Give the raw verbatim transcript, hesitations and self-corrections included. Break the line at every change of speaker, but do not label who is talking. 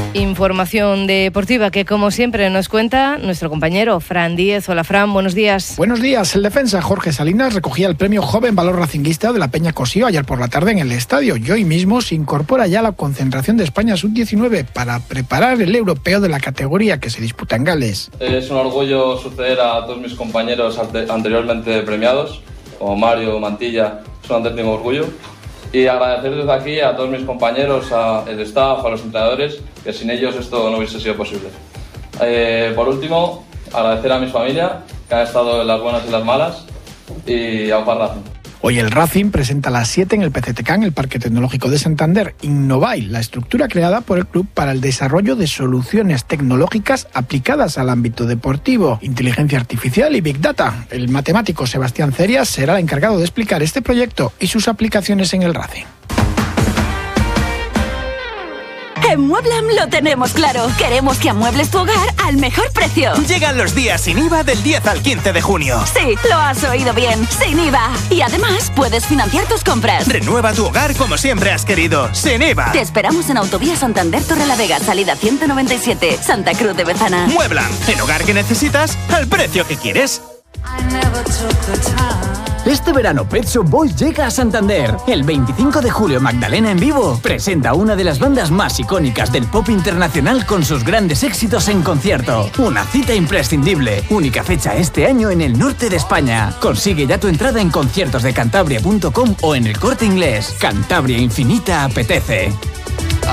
Información deportiva que, como siempre, nos cuenta nuestro compañero Fran Díez. Hola, Fran, buenos días.
Buenos días. El defensa Jorge Salinas recogía el premio Joven Valor Racinguista de la Peña Cosío ayer por la tarde en el estadio y hoy mismo se incorpora ya a la concentración de España sub diecinueve para preparar el europeo de la categoría que se disputa en Gales.
Es un orgullo suceder a todos mis compañeros anteriormente premiados, como Mario, Mantilla. Es un auténtico orgullo. Y agradecer desde aquí a todos mis compañeros, al staff, a los entrenadores, que sin ellos esto no hubiese sido posible. Eh, por último, agradecer a mi familia, que han estado en las buenas y las malas, y a Opar Racing.
Hoy el Racing presenta a las siete en el P C T C A, en el Parque Tecnológico de Santander, Innovail, la estructura creada por el club para el desarrollo de soluciones tecnológicas aplicadas al ámbito deportivo, inteligencia artificial y Big Data. El matemático Sebastián Cerias será el encargado de explicar este proyecto y sus aplicaciones en el Racing.
En Mueblam lo tenemos claro. Queremos que amuebles tu hogar al mejor precio.
Llegan los días sin I V A del diez al quince de junio.
Sí, lo has oído bien. Sin I V A. Y además puedes financiar tus compras.
Renueva tu hogar como siempre has querido. Sin I V A.
Te esperamos en Autovía Santander Torrelavega, salida ciento noventa y siete, Santa Cruz de Bezana.
Mueblam. El hogar que necesitas al precio que quieres.
Este verano Pet Shop Boys llega a Santander. El veinticinco de julio Magdalena en Vivo presenta una de las bandas más icónicas del pop internacional con sus grandes éxitos en concierto. Una cita imprescindible. Única fecha este año en el norte de España. Consigue ya tu entrada en conciertos de cantabria punto com o en el Corte Inglés. Cantabria Infinita apetece.